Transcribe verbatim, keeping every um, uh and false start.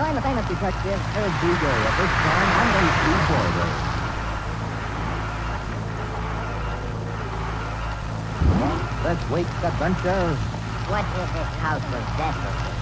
Join the famous detective, Eric D. Gary, at this time on the Steve Boy This week's adventure. What is this house possessing?